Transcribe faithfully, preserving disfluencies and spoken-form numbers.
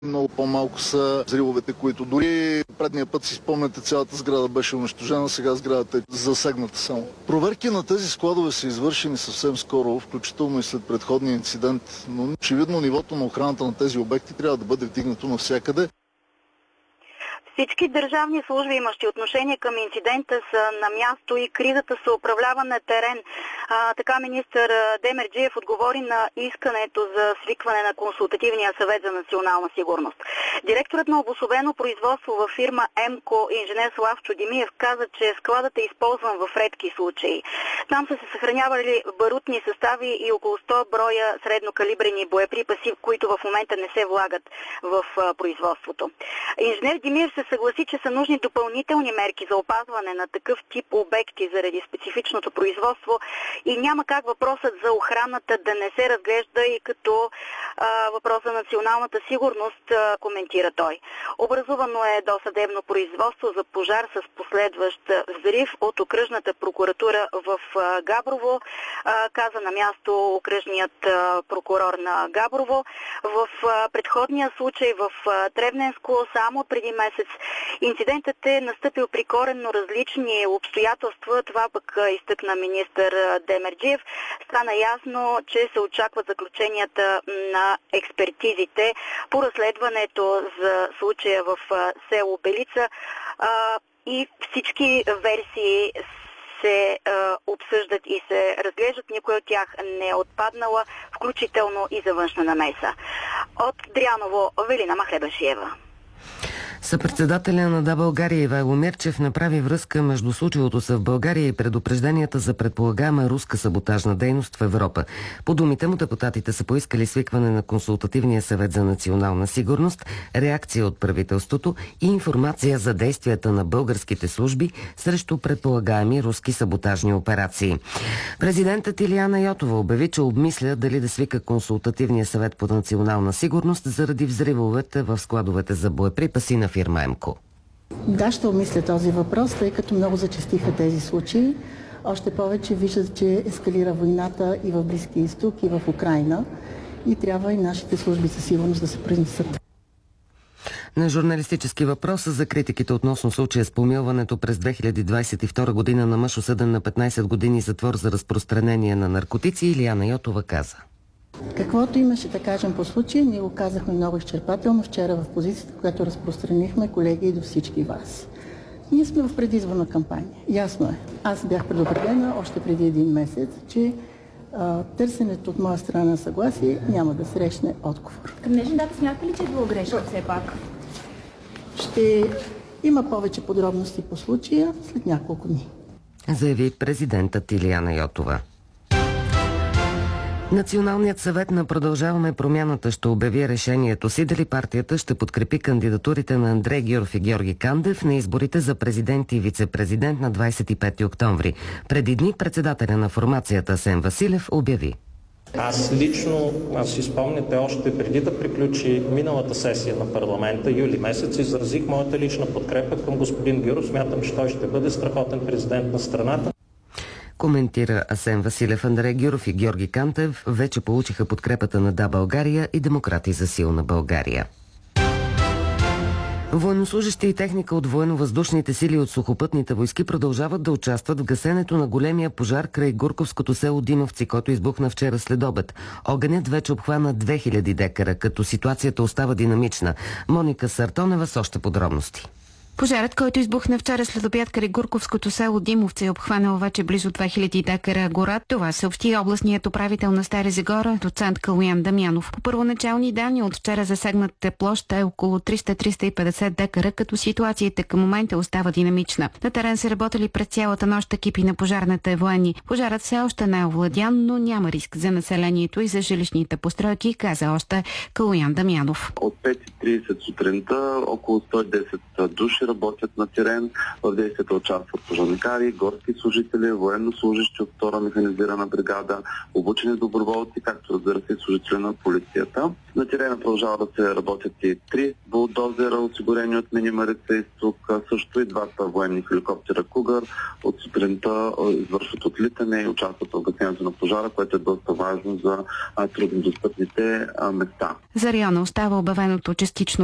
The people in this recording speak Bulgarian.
Много по-малко са взривовете, които дори предния път си спомняте, цялата сграда беше унищожена, сега сградата е засегната само. Проверки на тези складове са извършени съвсем скоро, включително и след предходния инцидент, но очевидно нивото на охраната на тези обекти трябва да бъде вдигнато навсякъде. Всички държавни служби, имащи отношение към инцидента, са на място и кризата се управлява на терен. А, така министър Демерджиев отговори на искането за свикване на Консултативния съвет за национална сигурност. Директорът на обособено производство във фирма ЕМКО, инженер Славчо Димиев, каза, че складът е използван в редки случаи. Там са се съхранявали барутни състави и около сто броя среднокалибрени боеприпаси, които в момента не се влагат в а, производството. Инженер Димиев се съгласи, че са нужни допълнителни мерки за опазване на такъв тип обекти заради специфичното производство и няма как въпросът за охраната да не се разглежда и като а, въпрос за националната сигурност, а, коментира той. Образувано е досъдебно производство за пожар с последващ взрив от окръжната прокуратура в а, Габрово, а, каза на място окръжният а, прокурор на Габрово. В а, предходния случай в а, Тревненско само преди месец инцидентът е настъпил при коренно различни обстоятелства. Това пък изтъкна министър Демерджиев. Стана ясно, че се очакват заключенията на експертизите по разследването за случая в село Белица и всички версии се а, обсъждат и се разглеждат. Никой от тях не е отпаднала, включително и за външна намеса. От Дряново, Велина Махлебашиева. Съпредседателя на Да България Ивайло Мирчев направи връзка между случилото се в България и предупрежденията за предполагаема руска саботажна дейност в Европа. По думите му, депутатите са поискали свикване на Консултативния съвет за национална сигурност, реакция от правителството и информация за действията на българските служби срещу предполагаеми руски саботажни операции. Президентът Илияна Йотова обяви, че обмисля дали да свика Консултативния съвет по национална сигурност заради взривовете в складовете за боеприпаси на фирма ЕМКО. Да, ще обмисля този въпрос, тъй като много зачестиха тези случаи. Още повече виждат, че ескалира войната и в Близкия изток, и в Украйна. И трябва и нашите служби със сигурност да се произнесат. На журналистически въпрос за критиките относно случая с помилването през две хиляди двадесет и втора година на мъж, осъден на петнадесет години затвор за разпространение на наркотици, Илияна Йотова каза: Каквото имаше да кажем по случая, ние го казахме много изчерпателно вчера в позицията, която разпространихме, колеги, и до всички вас. Ние сме в предизборна кампания. Ясно е. Аз бях предупредена още преди един месец, че а, търсенето от моя страна на съгласие няма да срещне отговор. Към днешна дата смята ли, че е било грешка все пак? Ще има повече подробности по случая след няколко дни, заяви президентът Илияна Йотова. Националният съвет на Продължаваме промяната ще обяви решението си дали партията ще подкрепи кандидатурите на Андрей Гюров и Георги Кандев на изборите за президент и вице-президент на двадесет и пети октомври. Преди дни председателя на формацията Асен Василев обяви: Аз лично, аз си спомняте, още преди да приключи миналата сесия на парламента, юли месец, изразих моята лична подкрепа към господин Гюров. Смятам, че той ще бъде страхотен президент на страната. Коментира Асен Василев. Андрей Гюров и Георги Кандев вече получиха подкрепата на Да България и Демократи за силна България. Военнослужащи и техника от военно-въздушните сили от сухопътните войски продължават да участват в гасенето на големия пожар край Гурковското село Димовци, който избухна вчера след обед. Огънят вече обхвана две хиляди декара, като ситуацията остава динамична. Моника Сартонева с още подробности. Пожарът, който избухна вчера след обяд край Гурковското село Димовци, е обхванал вече близо две хиляди декара гора. Това съобщи областният управител на Стара Загора, доцент Калуян Дамянов. По първоначални данни от вчера засегнатата площ е около триста до триста и петдесет декара, като ситуацията към момента остава динамична. На терен са работили през цялата нощ екипи на пожарната военни. Пожарът все още не е овладян, но няма риск за населението и за жилищните постройки, каза още Калуян Дамянов. От пет и тридесет сутринта около сто и десет души работят на терен. В действията участват пожарникари, горски служители, военнослужащи от втора механизирана бригада, обучени доброволци, както разбира се служители на полицията. На терена продължава да се работят и три булдозера, осигурени от Мини Марица изток, също и двата военни хеликоптера Кугър от сутринта извършват отлитане и участват в гасенето на пожара, което е доста важно за труднодостъпните места. За района остава обявеното частично